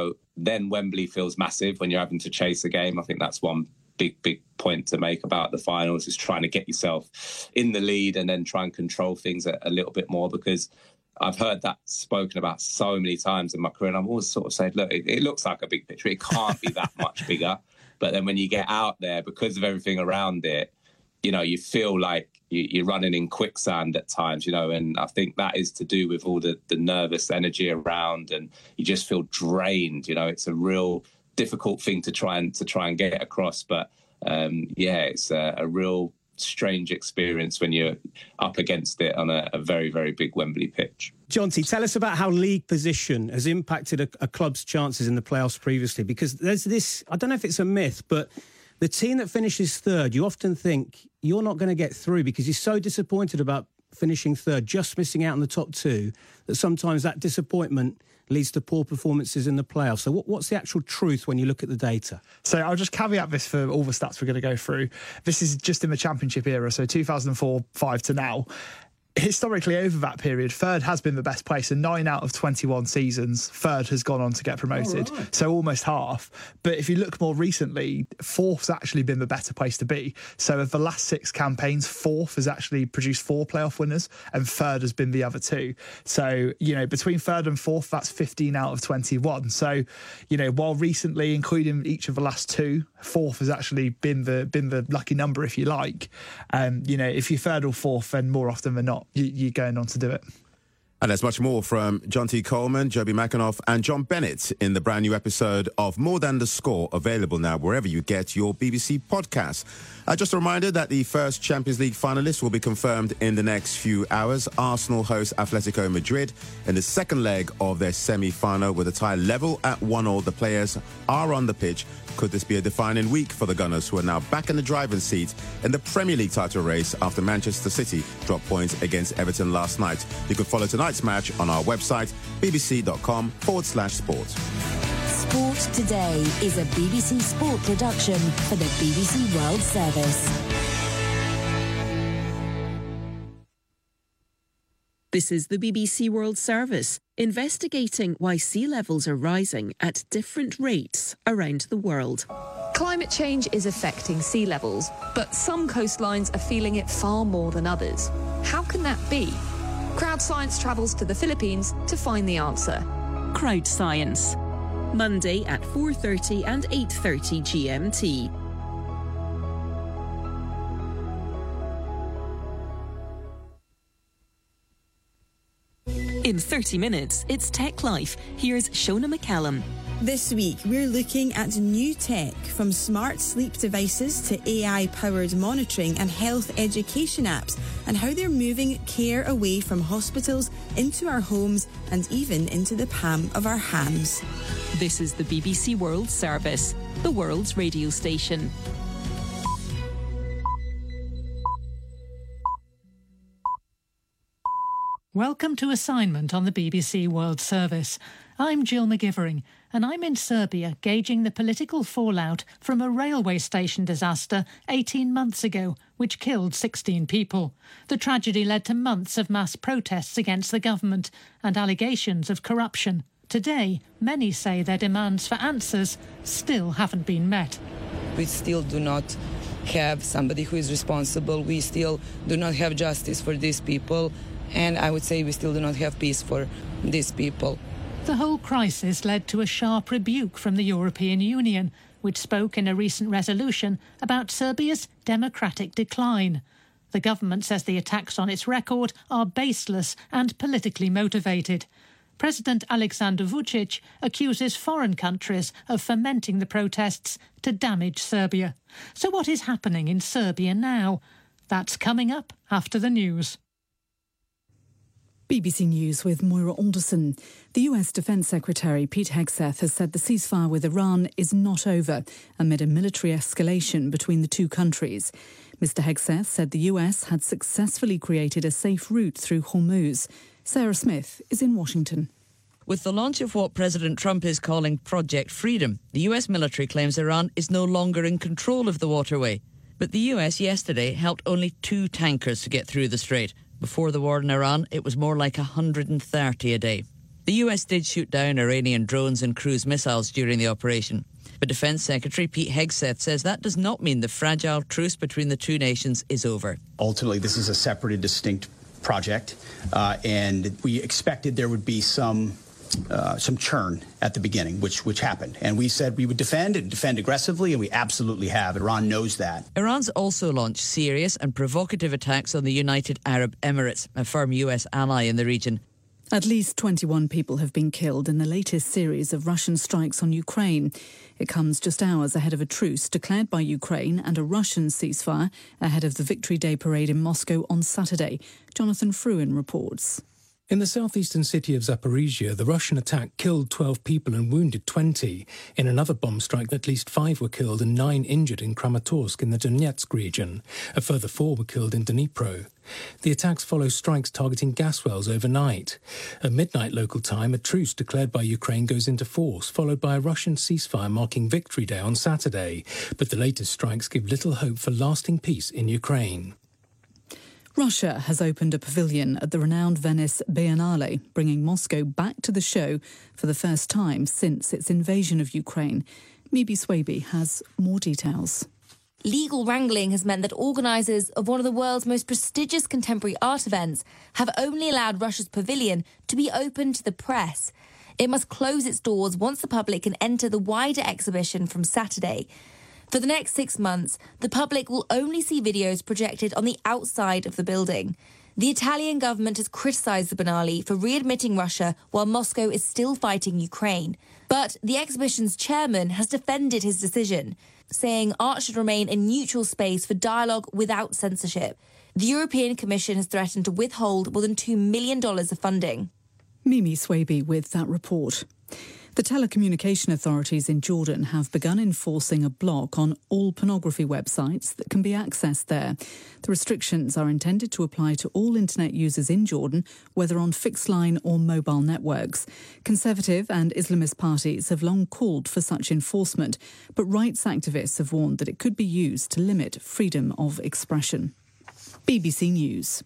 then Wembley feels massive when you're having to chase a game. I think that's one big point to make about the finals, is trying to get yourself in the lead and then try and control things a little bit more, because I've heard that spoken about so many times in my career. And I've always sort of said, look, it looks like a big picture. It can't be that much bigger. But then when you get out there, because of everything around it, you feel like you're running in quicksand at times, and I think that is to do with all the nervous energy around, and you just feel drained. It's a real difficult thing to try and get across. But it's a real strange experience when you're up against it on a very, very big Wembley pitch. Jonty, tell us about how league position has impacted a club's chances in the playoffs previously, because there's this, I don't know if it's a myth, but the team that finishes third, you often think you're not going to get through because you're so disappointed about finishing third, just missing out on the top two, that sometimes that disappointment leads to poor performances in the playoffs. So what's the actual truth when you look at the data? So I'll just caveat this for all the stats we're going to go through. This is just in the Championship era, so 2004-5 to now. Historically, over that period, third has been the best place. And 9 out of 21 seasons, third has gone on to get promoted. Right. So almost half. But if you look more recently, fourth's actually been the better place to be. So of the last 6 campaigns, fourth has actually produced 4 playoff winners and third has been the other 2. So, between third and fourth, that's 15 out of 21. So, while recently, including each of the last 2, fourth has actually been the lucky number, if you like. If you're third or fourth, then more often than not, you're going on to do it. And there's much more from Jonty Coleman, Joby McAnuff and John Bennett in the brand new episode of More Than the Score, available now wherever you get your BBC podcasts. Just a reminder that the first Champions League finalists will be confirmed in the next few hours. Arsenal host Atletico Madrid in the second leg of their semi-final with a tie level at 1-1. The players are on the pitch. Could this be a defining week for the Gunners, who are now back in the driving seat in the Premier League title race after Manchester City dropped points against Everton last night? You can follow tonight's match on our website, bbc.com/sport. Sport Today is a BBC Sport production for the BBC World Service. This is the BBC World Service, investigating why sea levels are rising at different rates around the world. Climate change is affecting sea levels, but some coastlines are feeling it far more than others. How can that be? Crowd Science travels to the Philippines to find the answer. Crowd Science, Monday at 4:30 and 8:30 GMT. In 30 minutes, it's Tech Life. Here's Shona McCallum. This week, we're looking at new tech, from smart sleep devices to AI-powered monitoring and health education apps, and how they're moving care away from hospitals into our homes and even into the palm of our hands. This is the BBC World Service, the world's radio station. Welcome to Assignment on the BBC World Service. I'm Jill McGivering, and I'm in Serbia gauging the political fallout from a railway station disaster 18 months ago, which killed 16 people. The tragedy led to months of mass protests against the government and allegations of corruption. Today, many say their demands for answers still haven't been met. We still do not have somebody who is responsible. We still do not have justice for these people. And I would say we still do not have peace for these people. The whole crisis led to a sharp rebuke from the European Union, which spoke in a recent resolution about Serbia's democratic decline. The government says the attacks on its record are baseless and politically motivated. President Aleksandar Vučić accuses foreign countries of fomenting the protests to damage Serbia. So what is happening in Serbia now? That's coming up after the news. BBC News with Moira Alderson. The US Defence Secretary Pete Hegseth has said the ceasefire with Iran is not over amid a military escalation between the two countries. Mr Hegseth said the US had successfully created a safe route through Hormuz. Sarah Smith is in Washington. With the launch of what President Trump is calling Project Freedom, the US military claims Iran is no longer in control of the waterway. But the US yesterday helped only 2 tankers to get through the strait. Before the war in Iran, it was more like 130 a day. The US did shoot down Iranian drones and cruise missiles during the operation. But Defence Secretary Pete Hegseth says that does not mean the fragile truce between the two nations is over. Ultimately, this is a separate and distinct project, and we expected there would be some churn at the beginning, which happened. And we said we would defend aggressively, and we absolutely have. Iran knows that. Iran's also launched serious and provocative attacks on the United Arab Emirates, a firm US ally in the region. At least 21 people have been killed in the latest series of Russian strikes on Ukraine. It comes just hours ahead of a truce declared by Ukraine and a Russian ceasefire ahead of the Victory Day parade in Moscow on Saturday. Jonathan Fruin reports. In the southeastern city of Zaporizhia, the Russian attack killed 12 people and wounded 20. In another bomb strike, at least 5 were killed and 9 injured in Kramatorsk in the Donetsk region. A further 4 were killed in Dnipro. The attacks follow strikes targeting gas wells overnight. At midnight local time, a truce declared by Ukraine goes into force, followed by a Russian ceasefire marking Victory Day on Saturday. But the latest strikes give little hope for lasting peace in Ukraine. Russia has opened a pavilion at the renowned Venice Biennale, bringing Moscow back to the show for the first time since its invasion of Ukraine. Mibi Swaby has more details. Legal wrangling has meant that organisers of one of the world's most prestigious contemporary art events have only allowed Russia's pavilion to be open to the press. It must close its doors once the public can enter the wider exhibition from Saturday. For the next 6 months, the public will only see videos projected on the outside of the building. The Italian government has criticised the Biennale for readmitting Russia while Moscow is still fighting Ukraine. But the exhibition's chairman has defended his decision, saying art should remain a neutral space for dialogue without censorship. The European Commission has threatened to withhold more than $2 million of funding. Mimi Swaby with that report. The telecommunication authorities in Jordan have begun enforcing a block on all pornography websites that can be accessed there. The restrictions are intended to apply to all internet users in Jordan, whether on fixed line or mobile networks. Conservative and Islamist parties have long called for such enforcement, but rights activists have warned that it could be used to limit freedom of expression. BBC News.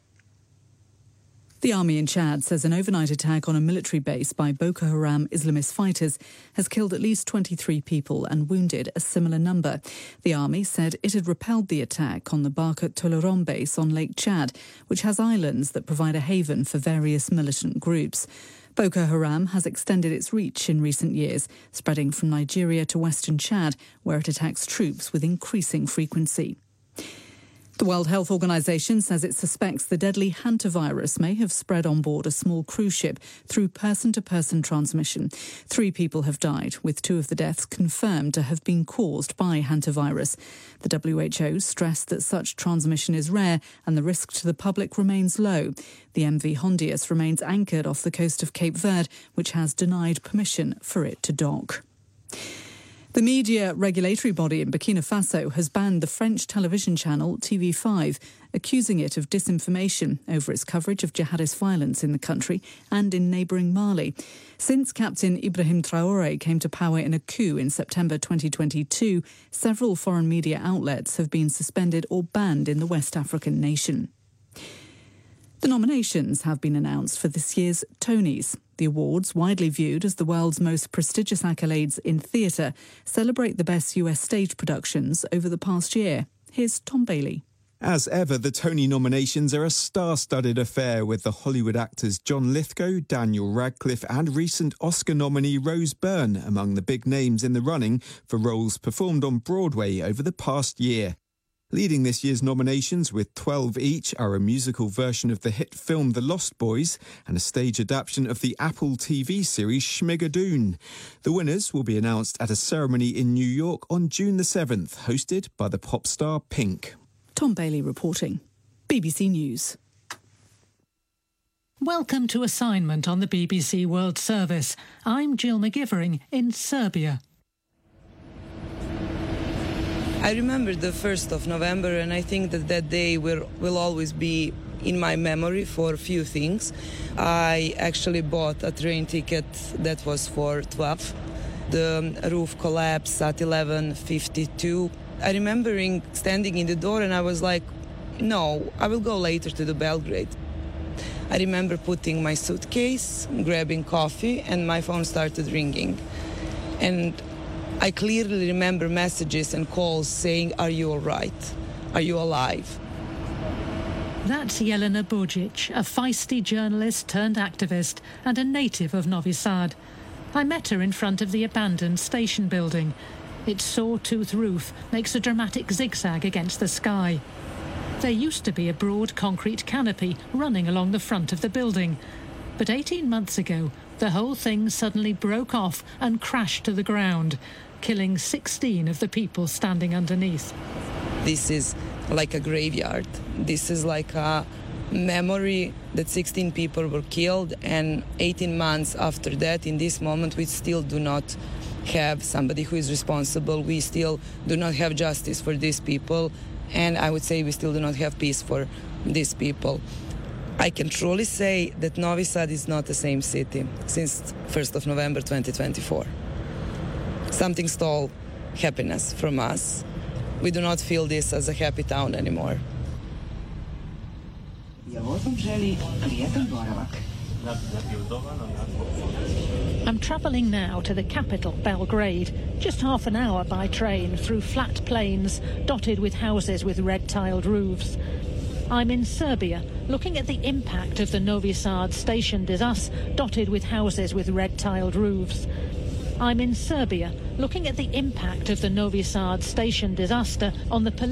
The army in Chad says an overnight attack on a military base by Boko Haram Islamist fighters has killed at least 23 people and wounded a similar number. The army said it had repelled the attack on the Barkat Toloron base on Lake Chad, which has islands that provide a haven for various militant groups. Boko Haram has extended its reach in recent years, spreading from Nigeria to western Chad, where it attacks troops with increasing frequency. The World Health Organization says it suspects the deadly hantavirus may have spread on board a small cruise ship through person-to-person transmission. 3 people have died, with 2 of the deaths confirmed to have been caused by hantavirus. The WHO stressed that such transmission is rare and the risk to the public remains low. The MV Hondius remains anchored off the coast of Cape Verde, which has denied permission for it to dock. The media regulatory body in Burkina Faso has banned the French television channel TV5, accusing it of disinformation over its coverage of jihadist violence in the country and in neighbouring Mali. Since Captain Ibrahim Traoré came to power in a coup in September 2022, several foreign media outlets have been suspended or banned in the West African nation. The nominations have been announced for this year's Tonys. The awards, widely viewed as the world's most prestigious accolades in theatre, celebrate the best US stage productions over the past year. Here's Tom Bailey. As ever, the Tony nominations are a star-studded affair, with the Hollywood actors John Lithgow, Daniel Radcliffe and recent Oscar nominee Rose Byrne among the big names in the running for roles performed on Broadway over the past year. Leading this year's nominations with 12 each are a musical version of the hit film The Lost Boys and a stage adaptation of the Apple TV series Schmigadoon. The winners will be announced at a ceremony in New York on June the 7th, hosted by the pop star Pink. Tom Bailey reporting. BBC News. Welcome to assignment on the BBC World Service. I'm Jill McGivering in Serbia. I remember the 1st of November, and I think that day will always be in my memory for a few things. I actually bought a train ticket that was for 12. The roof collapsed at 11:52. I remember standing in the door and I was like, no, I will go later to the Belgrade. I remember putting my suitcase, grabbing coffee, and my phone started ringing. And I clearly remember messages and calls saying, are you all right? Are you alive? That's Jelena Bojic, a feisty journalist turned activist and a native of Novi Sad. I met her in front of the abandoned station building. Its saw-tooth roof makes a dramatic zigzag against the sky. There used to be a broad concrete canopy running along the front of the building, But 18 months ago, the whole thing suddenly broke off and crashed to the ground, killing 16 of the people standing underneath. This is like a graveyard. This is like a memory that 16 people were killed, and 18 months after that, in this moment, we still do not have somebody who is responsible. We still do not have justice for these people, and I would say we still do not have peace for these people. I can truly say that Novi Sad is not the same city since 1st of November 2024. Something stole happiness from us. We do not feel this as a happy town anymore. I'm travelling now to the capital, Belgrade, just half an hour by train through flat plains dotted with houses with red-tiled roofs. I'm in Serbia, looking at the impact of the Novi Sad station disaster, dotted with houses with red-tiled roofs. I'm in Serbia, looking at the impact of the Novi Sad station disaster on the